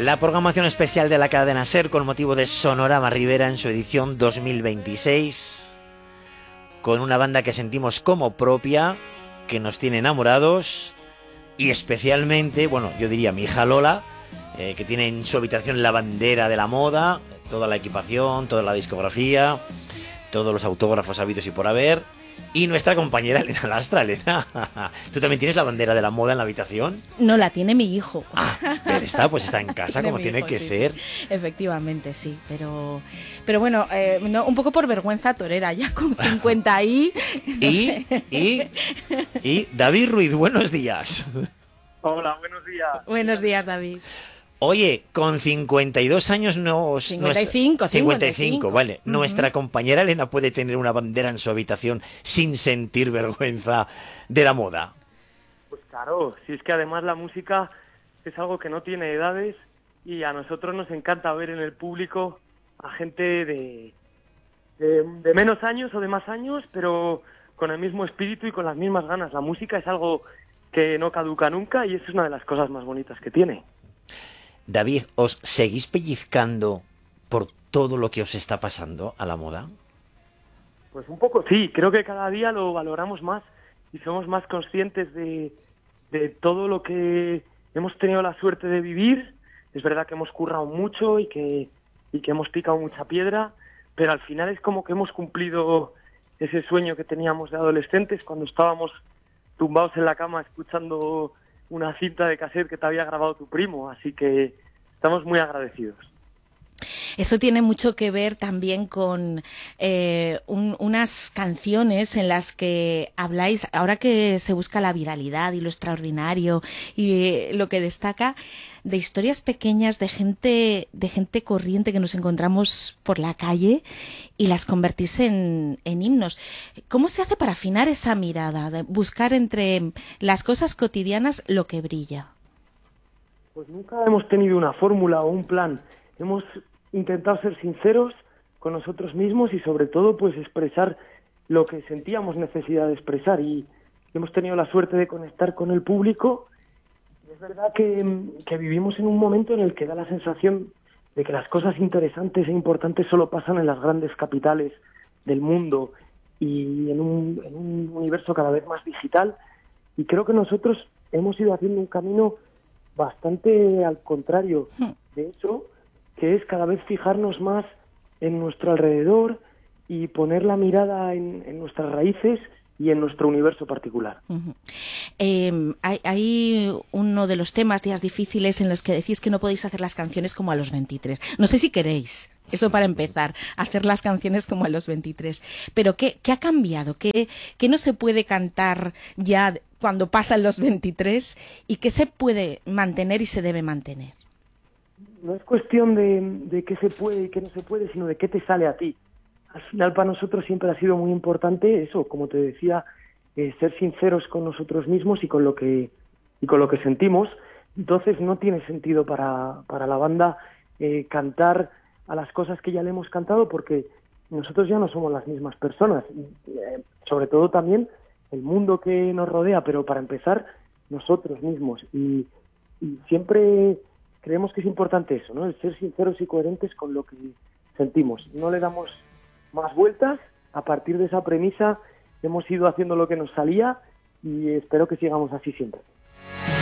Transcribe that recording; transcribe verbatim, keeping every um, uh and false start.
La programación especial de la cadena SER con motivo de Sonorama Ribera en su edición dos mil veintiséis, con una banda que sentimos como propia, que nos tiene enamorados, y especialmente, bueno, yo diría mi hija Lola, eh, que tiene en su habitación la bandera de la moda, toda la equipación, toda la discografía, todos los autógrafos habidos y por haber. Y nuestra compañera Elena Lastra. Elena, ¿tú también tienes la bandera de la moda en la habitación? No, la tiene mi hijo. Ah, pero está, pues está en casa como tiene hijo, que sí, ser. Sí. Efectivamente, sí, pero pero bueno, eh, no, un poco por vergüenza torera, ya con cincuenta y... No y, sé. y, y David Ruiz, buenos días. Hola, buenos días. Buenos días, David. Oye, con cincuenta y dos años nos... cincuenta y cinco, cincuenta y cinco, vale. Uh-huh. Nuestra compañera Elena puede tener una bandera en su habitación sin sentir vergüenza de la moda. Pues claro, si es que además la música es algo que no tiene edades y a nosotros nos encanta ver en el público a gente de, de, de menos años o de más años, pero con el mismo espíritu y con las mismas ganas. La música es algo que no caduca nunca y eso es una de las cosas más bonitas que tiene. David, ¿os seguís pellizcando por todo lo que os está pasando a la moda? Pues un poco sí, creo que cada día lo valoramos más y somos más conscientes de, de todo lo que hemos tenido la suerte de vivir. Es verdad que hemos currado mucho y que, y que hemos picado mucha piedra, pero al final es como que hemos cumplido ese sueño que teníamos de adolescentes cuando estábamos tumbados en la cama escuchando una cinta de cassette que te había grabado tu primo, así que estamos muy agradecidos. Eso tiene mucho que ver también con eh, un, unas canciones en las que habláis, ahora que se busca la viralidad y lo extraordinario y eh, lo que destaca, de historias pequeñas de gente, de gente corriente que nos encontramos por la calle y las convertís en, en himnos. ¿Cómo se hace para afinar esa mirada, de buscar entre las cosas cotidianas lo que brilla? Pues nunca hemos tenido una fórmula o un plan. Hemos intentado ser sinceros con nosotros mismos y sobre todo pues expresar lo que sentíamos necesidad de expresar y hemos tenido la suerte de conectar con el público. Es verdad que, que vivimos en un momento en el que da la sensación de que las cosas interesantes e importantes solo pasan en las grandes capitales del mundo y en un, en un universo cada vez más digital, y creo que nosotros hemos ido haciendo un camino bastante al contrario de eso, que es cada vez fijarnos más en nuestro alrededor y poner la mirada en, en nuestras raíces y en nuestro universo particular. Uh-huh. Eh, hay, hay uno de los temas, Días Difíciles, en los que decís que no podéis hacer las canciones como a los veintitrés. No sé si queréis, eso para empezar, hacer las canciones como a los veintitrés. Pero ¿qué, qué ha cambiado? ¿Qué, qué no se puede cantar ya cuando pasan los veintitrés y qué se puede mantener y se debe mantener? No es cuestión de, de qué se puede y qué no se puede, sino de qué te sale a ti. Al final para nosotros siempre ha sido muy importante eso, como te decía, eh, ser sinceros con nosotros mismos y con lo que y con lo que sentimos. Entonces no tiene sentido para, para la banda eh, cantar a las cosas que ya le hemos cantado, porque nosotros ya no somos las mismas personas. Y, eh, sobre todo también el mundo que nos rodea, pero para empezar, nosotros mismos. Y, y siempre creemos que es importante eso, ¿no? El ser sinceros y coherentes con lo que sentimos. No le damos más vueltas. A partir de esa premisa hemos ido haciendo lo que nos salía y espero que sigamos así siempre.